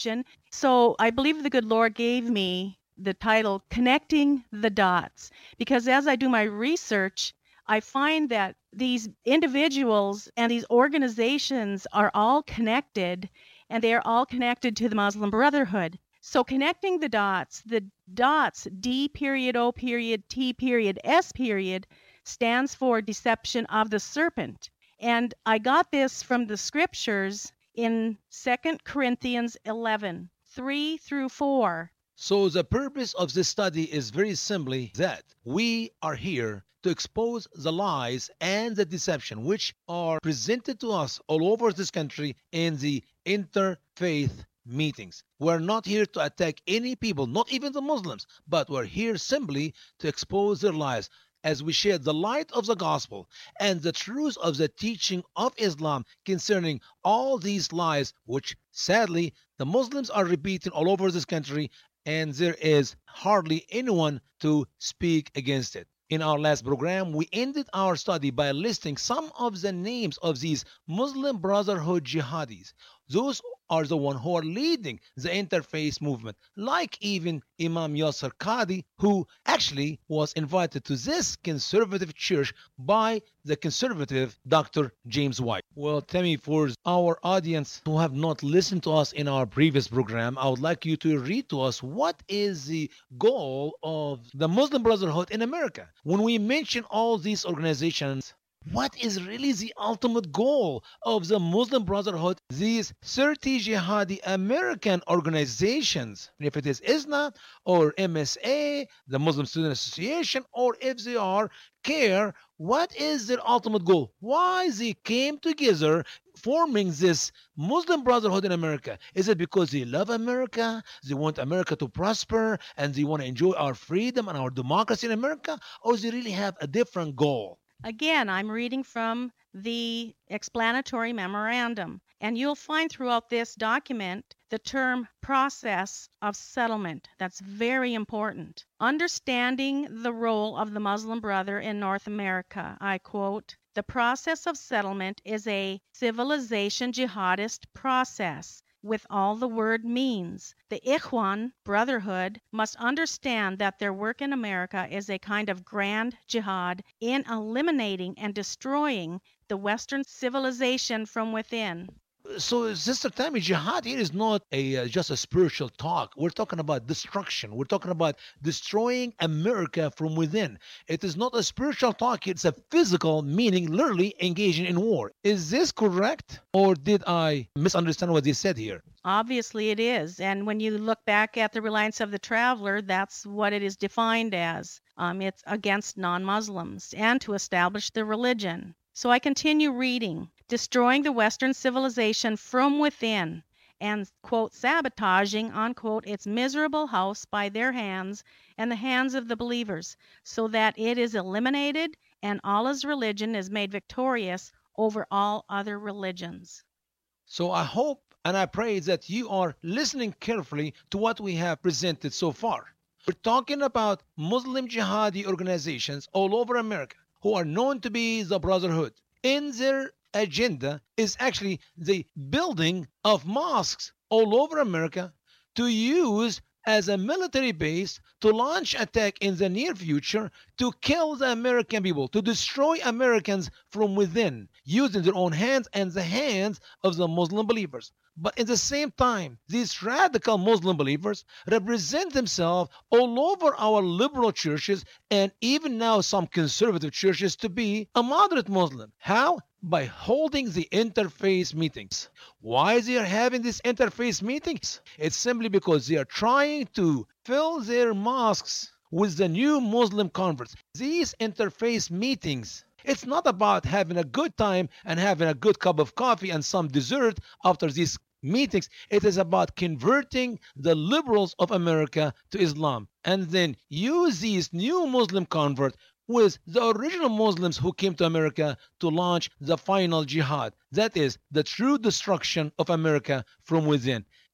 So I believe the good Lord gave me the title Connecting the Dots, because as I do my research, I find that these individuals and these organizations are all connected, and they are all connected to the Muslim Brotherhood. So connecting the dots, D period, O period, T period, S period, stands for deception of the serpent. And I got this from the scriptures in 2 Corinthians 11, 3 through 4. So the purpose of this study is very simply that we are here to expose the lies and the deception which are presented to us all over this country in the interfaith meetings. We're not here to attack any people, not even the Muslims, but we're here simply to expose their lies as we share the light of the gospel and the truth of the teaching of Islam concerning all these lies, which sadly the Muslims are repeating all over this country, and there is hardly anyone to speak against it. In our last program, we ended our study by listing some of the names of these Muslim Brotherhood jihadis. Those are the ones who are leading the interfaith movement, like even Imam Yasser Qadi, who actually was invited to this conservative church by the conservative Dr. James White. Well, Tammy, for our audience who have not listened to us in our previous program, I would like you to read to us what is the goal of the Muslim Brotherhood in America. When we mention all these organizations, what is really the ultimate goal of the Muslim Brotherhood, these 30 jihadi American organizations, if it is ISNA or MSA, the Muslim Student Association, or if they are CARE, what is their ultimate goal? Why they came together forming this Muslim Brotherhood in America? Is it because they love America, they want America to prosper, and they want to enjoy our freedom and our democracy in America, or do they really have a different goal? Again, I'm reading from the explanatory memorandum, and you'll find throughout this document the term process of settlement. That's very important. Understanding the role of the Muslim Brother in North America, I quote, "The process of settlement is a civilization jihadist process with all the word means. The Ikhwan, brotherhood, must understand that their work in America is a kind of grand jihad in eliminating and destroying the Western civilization from within." So, Sister Tammy, jihad here is not just a spiritual talk. We're talking about destruction. We're talking about destroying America from within. It is not a spiritual talk. It's a physical, meaning literally engaging in war. Is this correct? Or did I misunderstand what they said here? Obviously it is. And when you look back at the Reliance of the Traveler, that's what it is defined as. It's against non-Muslims and to establish the religion. So I continue reading. Destroying the Western civilization from within and, quote, sabotaging, unquote, its miserable house by their hands and the hands of the believers, so that it is eliminated and Allah's religion is made victorious over all other religions. So I hope and I pray that you are listening carefully to what we have presented so far. We're talking about Muslim jihadi organizations all over America who are known to be the Brotherhood. In their agenda is actually the building of mosques all over America to use as a military base to launch attack in the near future to kill the American people, to destroy Americans from within, using their own hands and the hands of the Muslim believers. But at the same time, these radical Muslim believers represent themselves all over our liberal churches and even now some conservative churches to be a moderate Muslim. How? By holding the interfaith meetings. Why they are having these interfaith meetings? It's simply because they are trying to fill their mosques with the new Muslim converts. These interfaith meetings, it's not about having a good time and having a good cup of coffee and some dessert after these meetings. It is about converting the liberals of America to Islam and then use these new Muslim converts with the original Muslims who came to America to launch the final jihad. That is the true destruction of America from within.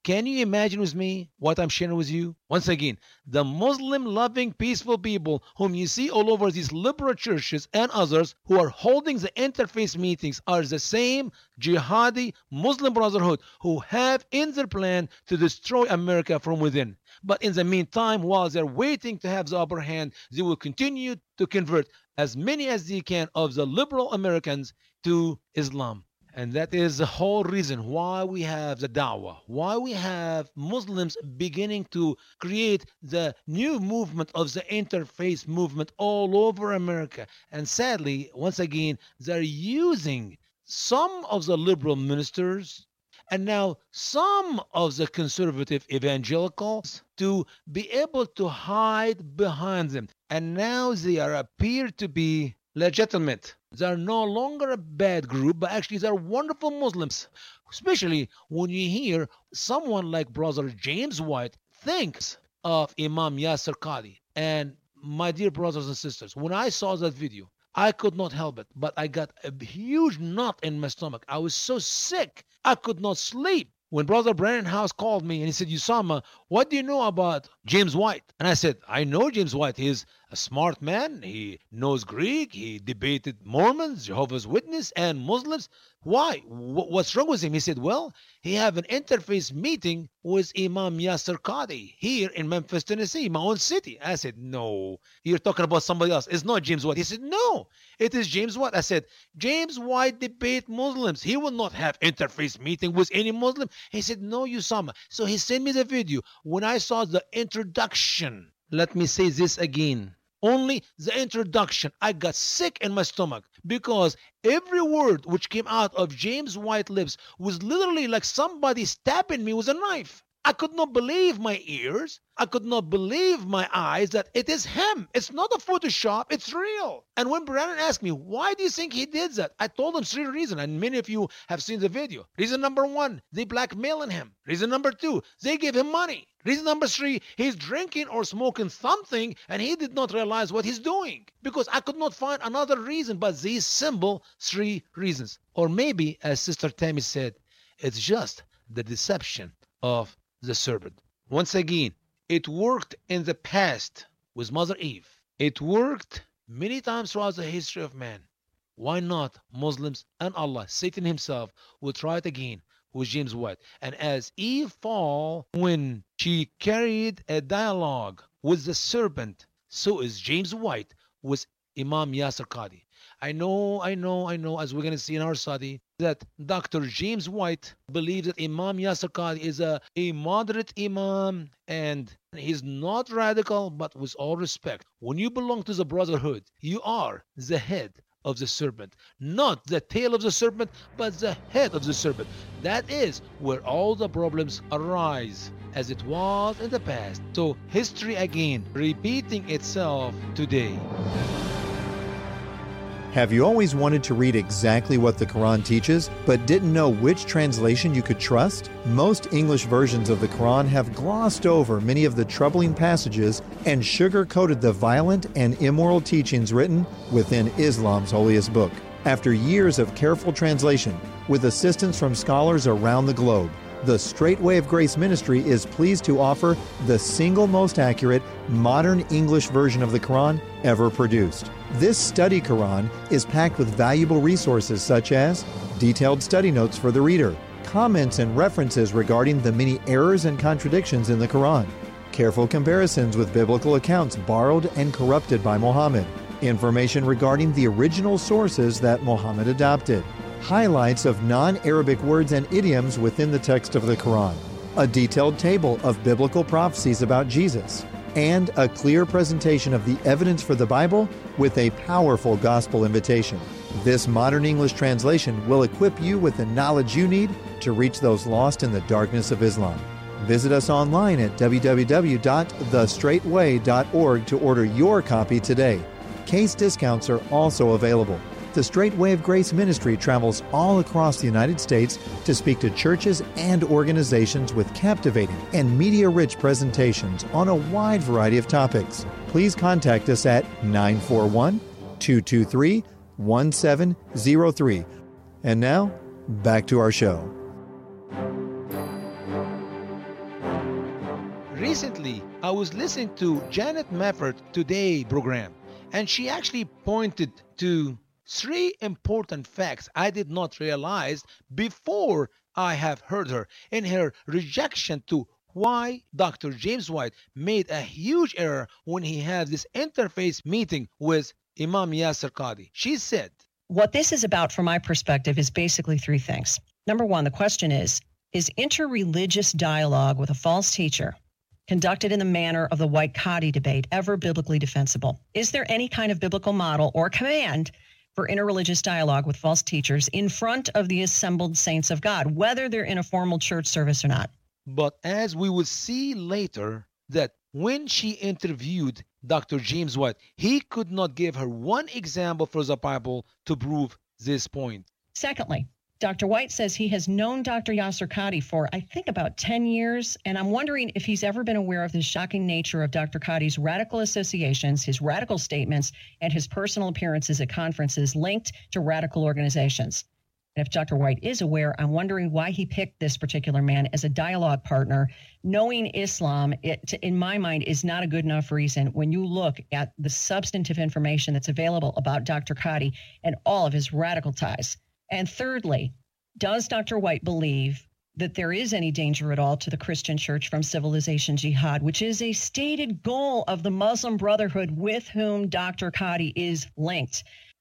Can you imagine with me what I'm sharing with you? Once again, the Muslim-loving, peaceful people whom you see all over these liberal churches and others who are holding the interfaith meetings are the same jihadi Muslim Brotherhood who have in their plan to destroy America from within. But in the meantime, while they're waiting to have the upper hand, they will continue to convert as many as they can of the liberal Americans to Islam. And that is the whole reason why we have the da'wah, why we have Muslims beginning to create the new movement of the interfaith movement all over America. And sadly, once again, they're using some of the liberal ministers and now some of the conservative evangelicals to be able to hide behind them. And now they appear to be legitimate. They're no longer a bad group, but actually they're wonderful Muslims. Especially when you hear someone like Brother James White thinks of Imam Yasir Qadhi. And my dear brothers and sisters, when I saw that video, I could not help it, but I got a huge knot in my stomach. I was so sick, I could not sleep. When Brother Brandon House called me and he said, Usama, what do you know about James White? And I said, I know James White. He's a smart man. He knows Greek. He debated Mormons, Jehovah's Witnesses, and Muslims. Why? What's wrong with him? He said, well, he have an interfaith meeting with Imam Yasir Qadhi here in Memphis, Tennessee, my own city. I said, no, you're talking about somebody else. It's not James White. He said, no, it is James White. I said, James White debate Muslims. He will not have interfaith meeting with any Muslim. He said, no, Usama. So he sent me the video. When I saw the introduction, let me say this again. Only the introduction, I got sick in my stomach because every word which came out of James White's lips was literally like somebody stabbing me with a knife. I could not believe my ears. I could not believe my eyes that it is him. It's not a Photoshop. It's real. And when Brandon asked me, why do you think he did that? I told him 3 reasons, and many of you have seen the video. Reason number 1, they blackmailing him. Reason number 2, they give him money. Reason number 3, he's drinking or smoking something, and he did not realize what he's doing. Because I could not find another reason but these simple 3 reasons. Or maybe, as Sister Tammy said, it's just the deception of the serpent. Once again, it worked in the past with Mother Eve. It worked many times throughout the history of man. Why not Muslims and Allah, Satan himself, will try it again with James White? And as Eve fall, when she carried a dialogue with the serpent, so is James White with Imam Yasir Qadhi. I know, as we're going to see in our study, that Dr. James White believes that Imam Yasir Qadhi is a moderate Imam and he's not radical, but with all respect, when you belong to the Brotherhood, you are the head of the serpent. Not the tail of the serpent, but the head of the serpent. That is where all the problems arise, as it was in the past. So history again, repeating itself today. Have you always wanted to read exactly what the Quran teaches, but didn't know which translation you could trust? Most English versions of the Quran have glossed over many of the troubling passages and sugar-coated the violent and immoral teachings written within Islam's holiest book. After years of careful translation, with assistance from scholars around the globe, the Straight Way of Grace Ministry is pleased to offer the single most accurate, modern English version of the Quran ever produced. This study Quran is packed with valuable resources such as detailed study notes for the reader, comments and references regarding the many errors and contradictions in the Quran, careful comparisons with biblical accounts borrowed and corrupted by Muhammad, information regarding the original sources that Muhammad adopted, highlights of non-Arabic words and idioms within the text of the Quran, a detailed table of biblical prophecies about Jesus, and a clear presentation of the evidence for the Bible with a powerful gospel invitation. This modern English translation will equip you with the knowledge you need to reach those lost in the darkness of Islam. Visit us online at www.thestraightway.org to order your copy today. Case discounts are also available. The Straight Way of Grace Ministry travels all across the United States to speak to churches and organizations with captivating and media-rich presentations on a wide variety of topics. Please contact us at 941-223-1703. And now, back to our show. Recently, I was listening to Janet Maffert Today program, and she actually pointed to three important facts I did not realize before I have heard her in her rejection to why Dr. James White made a huge error when he had this interfaith meeting with Imam Yasir Qadi. She said, What this is about, from my perspective, is basically three things. Number one, the question is interreligious dialogue with a false teacher conducted in the manner of the White Qadi debate ever biblically defensible? Is there any kind of biblical model or command for interreligious dialogue with false teachers in front of the assembled saints of God, whether they're in a formal church service or not? but as we will see later, that when she interviewed Dr. James White, he could not give her one example for the Bible to prove this point. Secondly, Dr. White says he has known Dr. Yasir Qadi for, I think, about 10 years, and I'm wondering if he's ever been aware of the shocking nature of Dr. Qadi's radical associations, his radical statements, and his personal appearances at conferences linked to radical organizations. And if Dr. White is aware, I'm wondering why he picked this particular man as a dialogue partner. Knowing Islam, in my mind, is not a good enough reason when you look at the substantive information that's available about Dr. Qadi and all of his radical ties. And thirdly, does Dr. White believe that there is any danger at all to the Christian church from civilization jihad, which is a stated goal of the Muslim Brotherhood with whom Dr. Qadi is linked?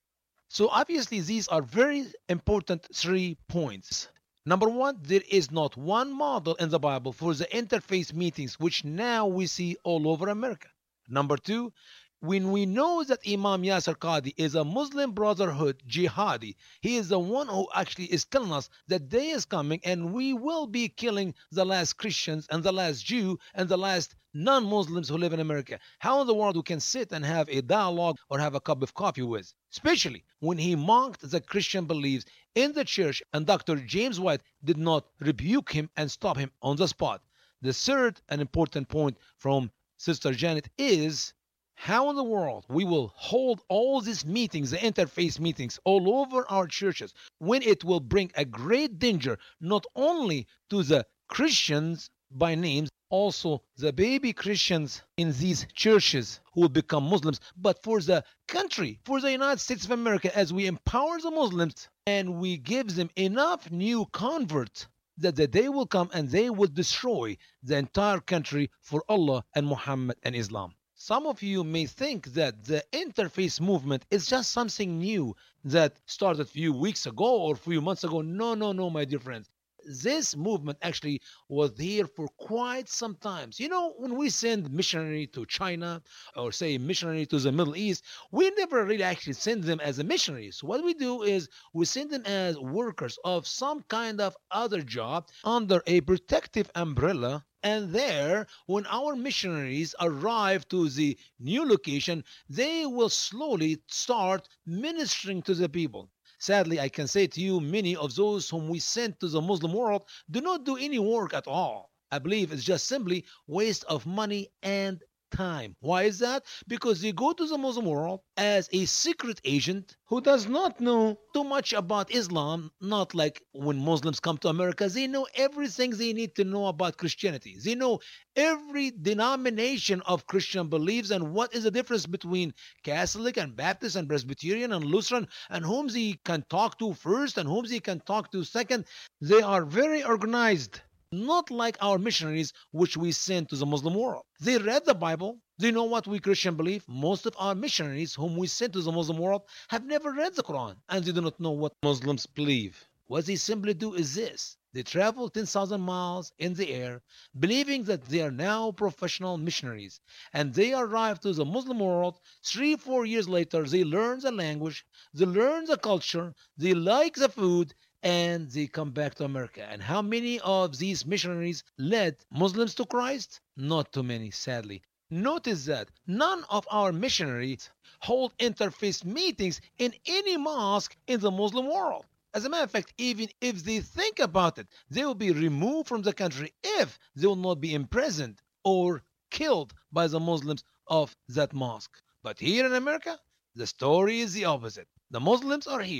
So obviously these are very important 3 points. Number one, there is not one model in the Bible for the interfaith meetings, which now we see all over America. Number two, when we know that Imam Yasir Qadi is a Muslim Brotherhood jihadi, he is the one who actually is telling us that day is coming and we will be killing the last Christians and the last Jew and the last non-Muslims who live in America. How in the world we can sit and have a dialogue or have a cup of coffee with? Especially when he mocked the Christian beliefs in the church and Dr. James White did not rebuke him and stop him on the spot. The third and important point from Sister Janet is how in the world we will hold all these meetings, the interfaith meetings, all over our churches, when it will bring a great danger not only to the Christians by names, also the baby Christians in these churches who will become Muslims, but for the country, for the United States of America, as we empower the Muslims and we give them enough new converts that the day will come and they will destroy the entire country for Allah and Muhammad and Islam. Some of you may think that the interfaith movement is just something new that started a few weeks ago or a few months ago. No, my dear friends. This movement actually was here for quite some time. You know, when we send missionary to China or say missionary to the Middle East, we never really actually send them as a missionary. So what we do is we send them as workers of some kind of other job under a protective umbrella. And there, when our missionaries arrive to the new location, they will slowly start ministering to the people. Sadly, I can say to you, many of those whom we send to the Muslim world do not do any work at all. I believe it's just simply waste of money and time. Why is that? Because they go to the Muslim world as a secret agent who does not know too much about Islam, not like when Muslims come to America. They know everything they need to know about Christianity. They know every denomination of Christian beliefs and what is the difference between Catholic and Baptist and Presbyterian and Lutheran and whom they can talk to first and whom they can talk to second. They are very organized. Not like our missionaries, which we send to the Muslim world. They read the Bible. They know what we Christian believe. Most of our missionaries whom we send to the Muslim world have never read the Quran, and they do not know what Muslims believe. What they simply do is this. They travel 10,000 miles in the air, believing that they are now professional missionaries. And they arrive to the Muslim world. 3-4 years later, they learn the language, they learn the culture, they like the food, and they come back to America. And how many of these missionaries led Muslims to Christ? Not too many, sadly. Notice that none of our missionaries hold interfaith meetings in any mosque in the Muslim world. As a matter of fact, even if they think about it, they will be removed from the country if they will not be imprisoned or killed by the Muslims of that mosque. But here in America, the story is the opposite. The Muslims are here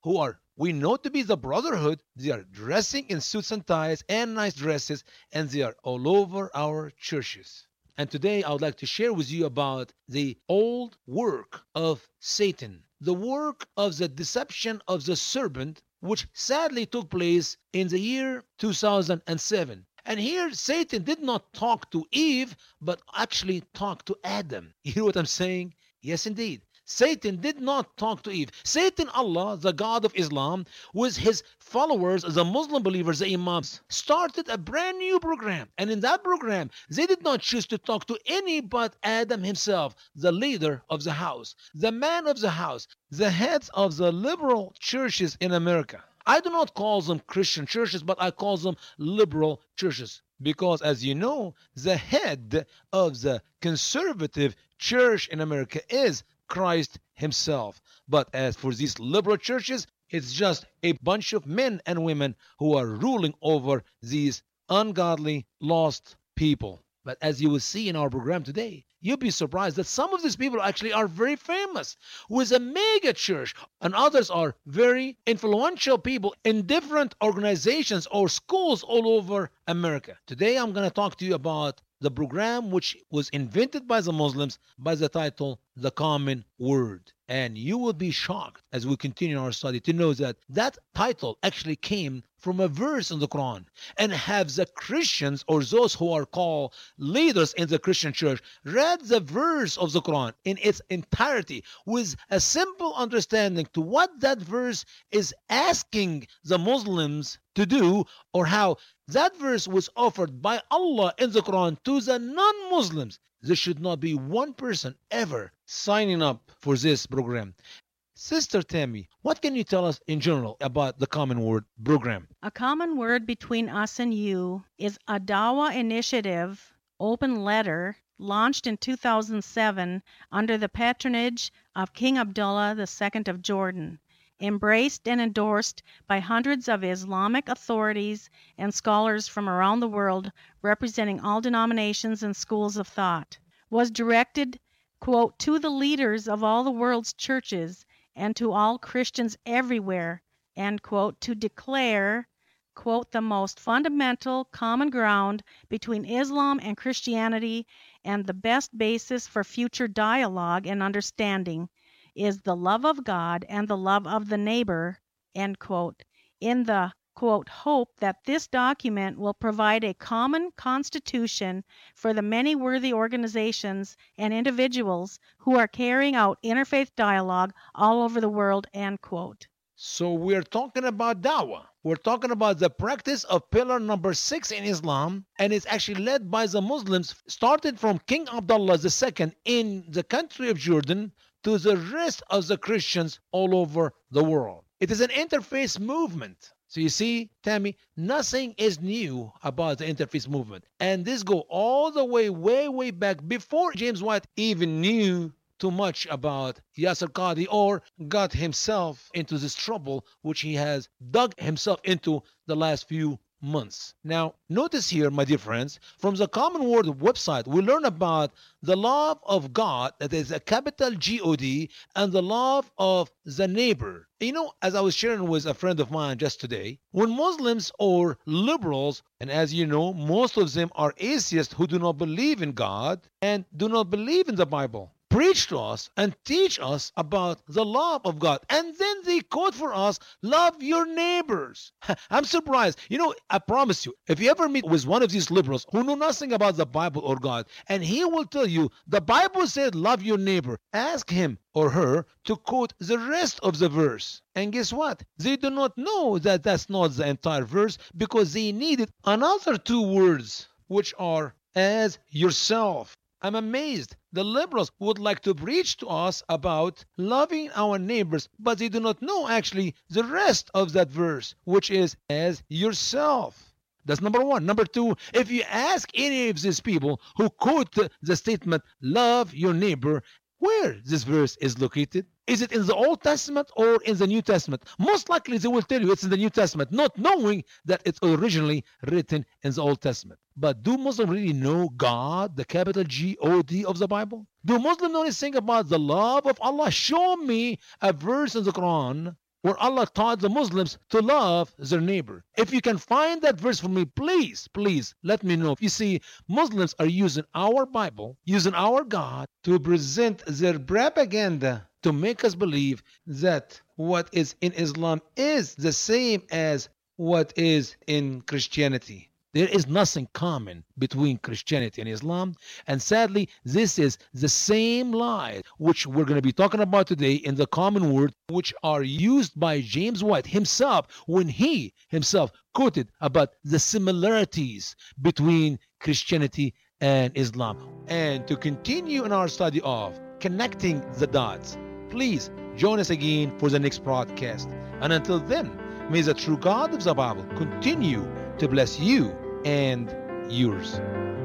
who are we know to be the brotherhood, they are dressing in suits and ties and nice dresses, and they are all over our churches. And today I would like to share with you about the old work of Satan, the work of the deception of the serpent, which sadly took place in the year 2007. And here Satan did not talk to Eve, but actually talked to Adam. You hear what I'm saying? Yes, indeed. Satan did not talk to Eve. Satan, Allah, the God of Islam, with his followers, the Muslim believers, the Imams, started a brand new program. And in that program, they did not choose to talk to any but Adam himself, the leader of the house, the man of the house, the heads of the liberal churches in America. I do not call them Christian churches, but I call them liberal churches. Because as you know, the head of the conservative church in America is Christ himself. But as for these liberal churches, it's just a bunch of men and women who are ruling over these ungodly, lost people. But as you will see in our program today, you'll be surprised that some of these people actually are very famous with a mega church, and others are very influential people in different organizations or schools all over America. Today I'm going to talk to you about the program which was invented by the Muslims by the title The Common Word. And you will be shocked as we continue our study to know that that title actually came from a verse in the Quran, and have the Christians or those who are called leaders in the Christian church read the verse of the Quran in its entirety with a simple understanding to what that verse is asking the Muslims to do, or how that verse was offered by Allah in the Quran to the non-Muslims. There should not be one person ever signing up for this program. Sister Tammy, what can you tell us in general about the Common Word program? A common word between us and you is a Dawah Initiative open letter launched in 2007 under the patronage of King Abdullah II of Jordan, embraced and endorsed by hundreds of Islamic authorities and scholars from around the world representing all denominations and schools of thought, was directed, quote, to the leaders of all the world's churches and to all Christians everywhere, end quote, to declare, quote, the most fundamental common ground between Islam and Christianity and the best basis for future dialogue and understanding is the love of God and the love of the neighbor, end quote, in the, quote, hope that this document will provide a common constitution for the many worthy organizations and individuals who are carrying out interfaith dialogue all over the world, end quote. So we're talking about dawah. We're talking about the practice of pillar number 6 in Islam, and it's actually led by the Muslims, started from King Abdullah II in the country of Jordan to the rest of the Christians all over the world. It is an interfaith movement. So you see, Tammy, nothing is new about the interfaith movement. And this go all the way back before James White even knew too much about Yasir Qadhi or got himself into this trouble which he has dug himself into the last few months. Now, notice here, my dear friends, from the Common Word website, we learn about the love of God, that is a capital G-O-D, and the love of the neighbor. You know, as I was sharing with a friend of mine just today, when Muslims or liberals, and as you know, most of them are atheists who do not believe in God and do not believe in the Bible, preach to us and teach us about the love of God. And then they quote for us, love your neighbors. I'm surprised. You know, I promise you, if you ever meet with one of these liberals who know nothing about the Bible or God, and he will tell you, the Bible said love your neighbor, ask him or her to quote the rest of the verse. And guess what? They do not know that that's not the entire verse, because they needed another 2 words, which are as yourself. I'm amazed. The liberals would like to preach to us about loving our neighbors, but they do not know actually the rest of that verse, which is as yourself. That's number 1. Number 2, if you ask any of these people who quote the statement, love your neighbor, where this verse is located, is it in the Old Testament or in the New Testament? Most likely they will tell you it's in the New Testament, not knowing that it's originally written in the Old Testament. But do Muslims really know God, the capital G-O-D of the Bible? Do Muslims know anything about the love of Allah? Show me a verse in the Quran where Allah taught the Muslims to love their neighbor. If you can find that verse for me, please let me know. You see, Muslims are using our Bible, using our God to present their propaganda to make us believe that what is in Islam is the same as what is in Christianity. There is nothing common between Christianity and Islam. And sadly, this is the same lie which we're going to be talking about today in the common word, which are used by James White himself when he himself quoted about the similarities between Christianity and Islam. And to continue in our study of connecting the dots, please join us again for the next broadcast. And until then, may the true God of the Bible continue to bless you and yours.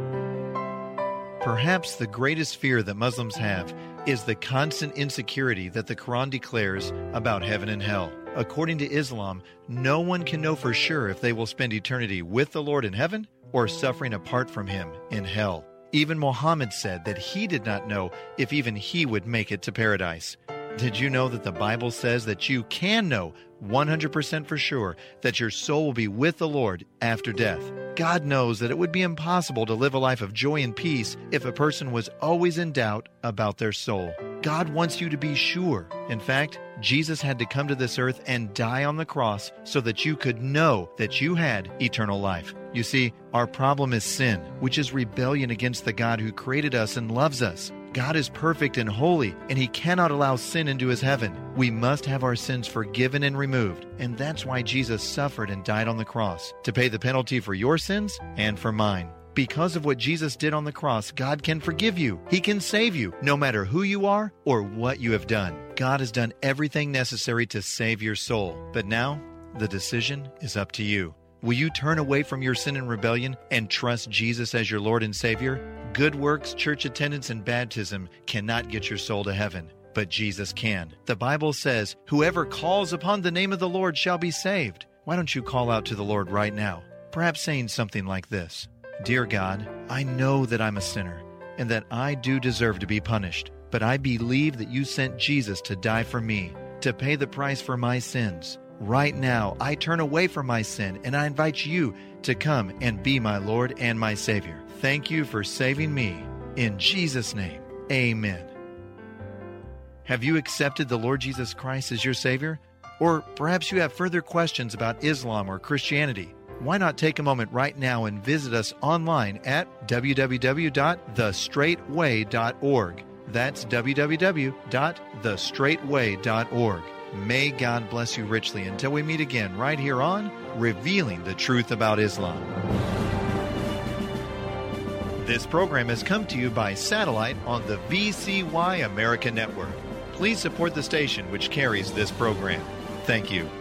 Perhaps the greatest fear that Muslims have is the constant insecurity that the Quran declares about heaven and hell. According to Islam, no one can know for sure if they will spend eternity with the Lord in heaven or suffering apart from Him in hell. Even Muhammad said that he did not know if even he would make it to paradise. Did you know that the Bible says that you can know 100% for sure that your soul will be with the Lord after death? God knows that it would be impossible to live a life of joy and peace if a person was always in doubt about their soul. God wants you to be sure. In fact, Jesus had to come to this earth and die on the cross so that you could know that you had eternal life. You see, our problem is sin, which is rebellion against the God who created us and loves us. God is perfect and holy, and He cannot allow sin into His heaven. We must have our sins forgiven and removed, and that's why Jesus suffered and died on the cross, to pay the penalty for your sins and for mine. Because of what Jesus did on the cross, God can forgive you. He can save you, no matter who you are or what you have done. God has done everything necessary to save your soul. But now, the decision is up to you. Will you turn away from your sin and rebellion and trust Jesus as your Lord and Savior? Good works, church attendance, and baptism cannot get your soul to heaven, but Jesus can. The Bible says, "Whoever calls upon the name of the Lord shall be saved." Why don't you call out to the Lord right now? Perhaps saying something like this: Dear God, I know that I'm a sinner and that I do deserve to be punished, but I believe that you sent Jesus to die for me, to pay the price for my sins. Right now, I turn away from my sin and I invite you to come and be my Lord and my Savior. Thank you for saving me. In Jesus' name, amen. Have you accepted the Lord Jesus Christ as your Savior? Or perhaps you have further questions about Islam or Christianity. Why not take a moment right now and visit us online at www.thestraightway.org. That's www.thestraightway.org. May God bless you richly until we meet again right here on Revealing the Truth About Islam. This program has come to you by satellite on the VCY America Network. Please support the station which carries this program. Thank you.